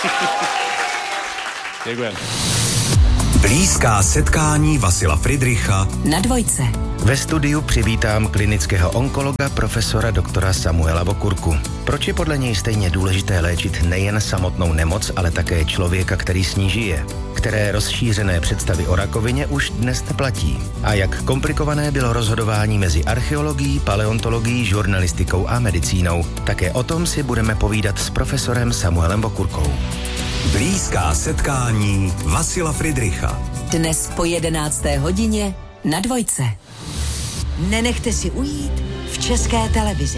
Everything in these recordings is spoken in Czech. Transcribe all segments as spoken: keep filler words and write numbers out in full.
Děkujeme. Blízká setkání Vasila Friedricha na Dvojce. Ve studiu přivítám klinického onkologa profesora doktora Samuela Vokurku. Proč je podle něj stejně důležité léčit nejen samotnou nemoc, ale také člověka, který s ní žije? Které rozšířené představy o rakovině už dnes neplatí? A jak komplikované bylo rozhodování mezi archeologií, paleontologií, žurnalistikou a medicínou? Také o tom si budeme povídat s profesorem Samuelem Vokurkou. Blízká setkání Vasila Friedricha. Dnes po jedenácté hodině na Dvojce. Nenechte si ujít v České televizi.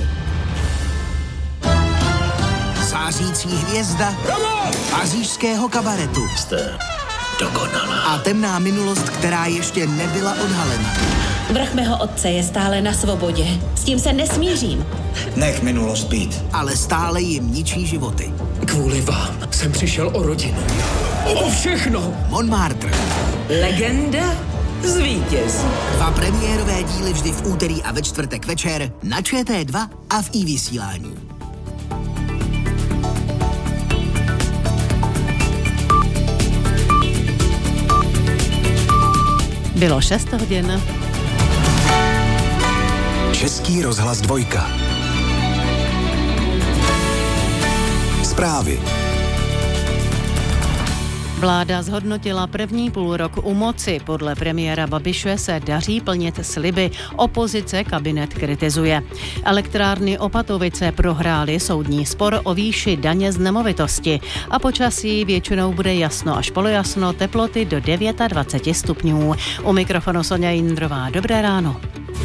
Zářící hvězda pařížského kabaretu. Jste dokonalá. A temná minulost, která ještě nebyla odhalena. Vrch mého otce je stále na svobodě. S tím se nesmířím. Nech minulost být. Ale stále jim ničí životy. Kvůli vám jsem přišel o rodinu. O všechno. Montmartre. Legenda zvítězí. Dva premiérové díly vždy v úterý a ve čtvrtek večer na Č T dva a v iVysílání. Bylo šest hodin. Český rozhlas dvojka. Zprávy. Vláda zhodnotila první půlrok u moci. Podle premiéra Babiše se daří plnit sliby. Opozice kabinet kritizuje. Elektrárny Opatovice prohrály soudní spor o výši daně z nemovitosti. A počasí většinou bude jasno až polojasno, teploty do dvacet devět stupňů. U mikrofonu Sonja Jindrová. Dobré ráno.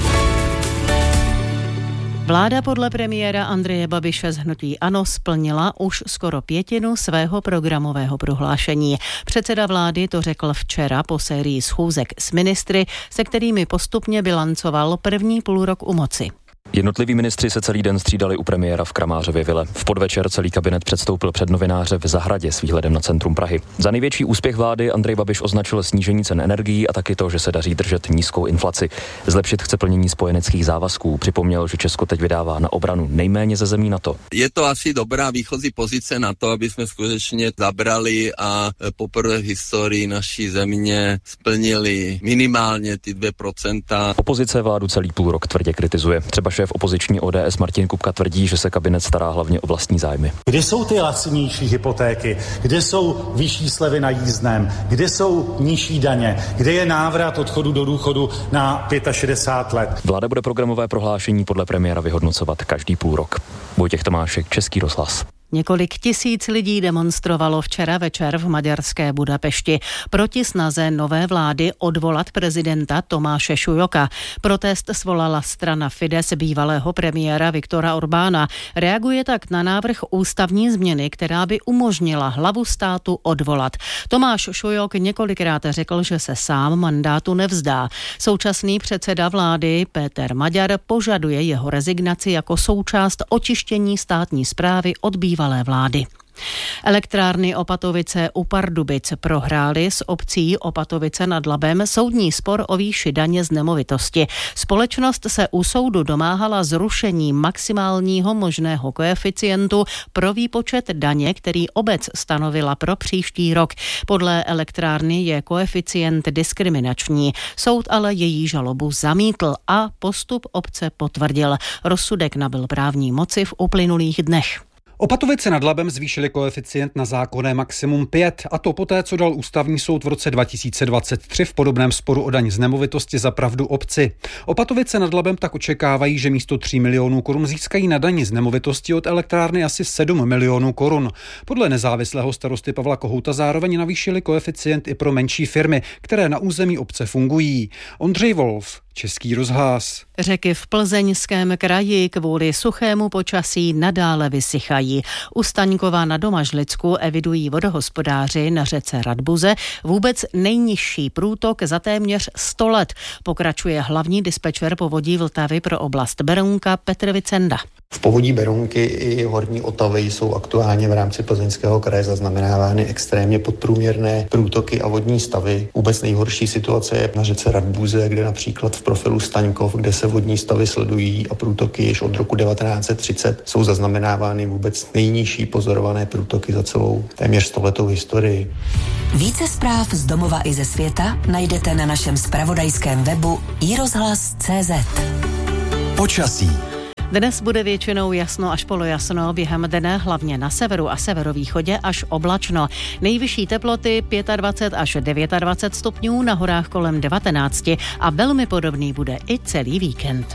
Vláda podle premiéra Andreje Babiše z hnutí ANO splnila už skoro pětinu svého programového prohlášení. Předseda vlády to řekl včera po sérii schůzek s ministry, se kterými postupně bilancoval první půlrok u moci. Jednotliví ministři se celý den střídali u premiéra v Kramářově vile. V podvečer celý kabinet předstoupil před novináře v zahradě s výhledem na centrum Prahy. Za největší úspěch vlády Andrej Babiš označil snížení cen energií a taky to, že se daří držet nízkou inflaci. Zlepšit chce plnění spojeneckých závazků. Připomněl, že Česko teď vydává na obranu nejméně ze zemí NATO. Je to asi dobrá výchozí pozice na to, aby jsme skutečně zabrali a poprvé v historii naší země splnili minimálně ty dvě procenta. Opozice vládu celý půl rok tvrdě kritizuje. Třeba šéf opoziční O D S Martin Kupka tvrdí, že se kabinet stará hlavně o vlastní zájmy. Kde jsou ty lacinější hypotéky? Kde jsou vyšší slevy na jízdném? Kde jsou nižší daně? Kde je návrat odchodu do důchodu na šedesát pět let? Vláda bude programové prohlášení podle premiéra vyhodnocovat každý půl rok. Vojtěch Tomášek, Český rozhlas. Několik tisíc lidí demonstrovalo včera večer v maďarské Budapešti proti snaze nové vlády odvolat prezidenta Tomáše Šujoka. Protest svolala strana Fidesz bývalého premiéra Viktora Orbána. Reaguje tak na návrh ústavní změny, která by umožnila hlavu státu odvolat. Tomáš Šujok několikrát řekl, že se sám mandátu nevzdá. Současný předseda vlády Péter Maďar požaduje jeho rezignaci jako součást očištění státní správy od bývalé vlády. Elektrárny Opatovice u Pardubic prohrály s obcí Opatovice nad Labem soudní spor o výši daně z nemovitosti. Společnost se u soudu domáhala zrušení maximálního možného koeficientu pro výpočet daně, který obec stanovila pro příští rok. Podle elektrárny je koeficient diskriminační. Soud ale její žalobu zamítl a postup obce potvrdil. Rozsudek nabyl právní moci v uplynulých dnech. Opatovice nad Labem zvýšili koeficient na zákonné maximum pět, a to poté, co dal ústavní soud v roce dva tisíce dvacet tři v podobném sporu o daň z nemovitosti za pravdu obci. Opatovice nad Labem tak očekávají, že místo tří milionů korun získají na dani z nemovitosti od elektrárny asi sedm milionů korun. Podle nezávislého starosty Pavla Kohouta zároveň navýšili koeficient i pro menší firmy, které na území obce fungují. Ondřej Wolf, Český rozhlas. Řeky v Plzeňském kraji kvůli suchému počasí nadále vysychají. U Staňkova na Domažlicku evidují vodohospodáři na řece Radbuze vůbec nejnižší průtok za téměř sto let. Pokračuje hlavní dispečer povodí Vltavy pro oblast Berounka Petr Vicenda. V povodí Berounky i Horní Otavy jsou aktuálně v rámci Plzeňského kraje zaznamenávány extrémně podprůměrné průtoky a vodní stavy. Vůbec nejhorší situace je na řece Radbuze, kde například v profilu Staňkov, kde se vodní stavy sledují a průtoky již od roku devatenáct set třicet jsou zaznamenávány vůbec nejnižší pozorované průtoky za celou téměř stoletou historii. Více zpráv z domova i ze světa najdete na našem zpravodajském webu i rozhlas tečka cé zet. Počasí. Dnes bude většinou jasno až polojasno, během dne hlavně na severu a severovýchodě až oblačno. Nejvyšší teploty dvacet pět až dvacet devět stupňů, na horách kolem devatenáct a velmi podobný bude i celý víkend.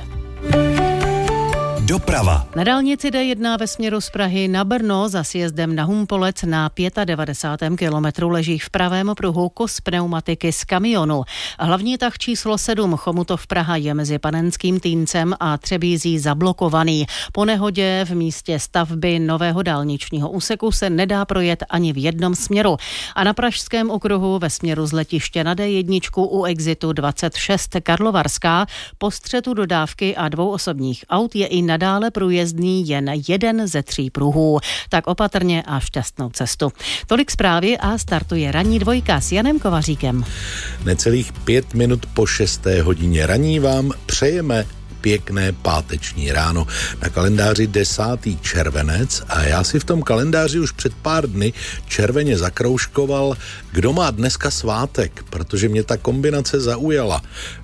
Doprava. Na dálnici D jedna ve směru z Prahy na Brno za sjezdem na Humpolec na devadesátém pátém kilometru leží v pravém pruhu kus pneumatiky z kamionu. Hlavní tah číslo sedm Chomutov Praha je mezi Panenským Týncem a Třebízí zablokovaný. Po nehodě v místě stavby nového dálničního úseku se nedá projet ani v jednom směru. A na Pražském okruhu ve směru z letiště na D jedna u exitu dvacet šest Karlovarská po střetu dodávky a dvou osobních aut je i nadále průjezdný jen jeden ze tří pruhů. Tak opatrně a šťastnou cestu. Tolik zprávy a startuje ranní dvojka s Janem Kovaříkem. Necelých pět minut po šesté hodině raní vám přejeme pěkné páteční ráno. Na kalendáři desátý červenec a já si v tom kalendáři už před pár dny červeně zakroužkoval, kdo má dneska svátek, protože mě ta kombinace zaujala.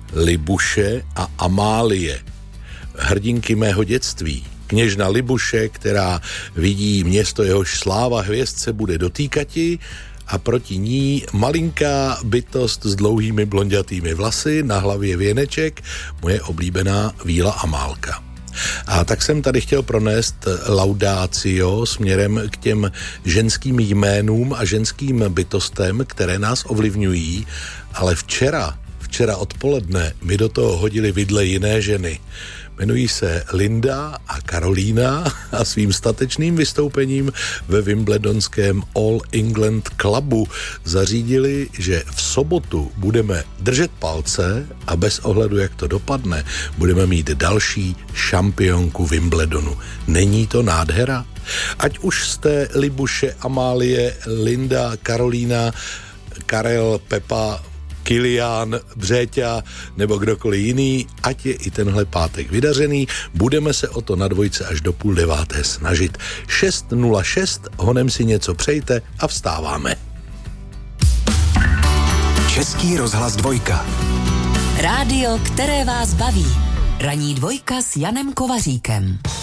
Libuše a Amálie. Hrdinky mého dětství. Kněžna Libuše, která vidí město, jehož sláva hvězd se bude dotýkati, a proti ní malinká bytost s dlouhými blondětými vlasy, na hlavě věneček, moje oblíbená Víla Amálka. A tak jsem tady chtěl pronést laudácio směrem k těm ženským jménům a ženským bytostem, které nás ovlivňují, ale včera, včera odpoledne mi do toho hodili vidle jiné ženy. Jmenují se Linda a Karolína a svým statečným vystoupením ve Wimbledonském All England Clubu zařídili, že v sobotu budeme držet palce a bez ohledu, jak to dopadne, budeme mít další šampionku Wimbledonu. Není to nádhera? Ať už jste Libuše, Amálie, Linda, Karolína, Karel, Pepa, Kilián, Břéťa nebo kdokoliv jiný, ať je i tenhle pátek vydařený, budeme se o to na dvojce až do půl deváté snažit. šest nula šest, honem si něco přejte a vstáváme. Český rozhlas dvojka. Rádio, které vás baví. Ranní dvojka s Janem Kovaříkem.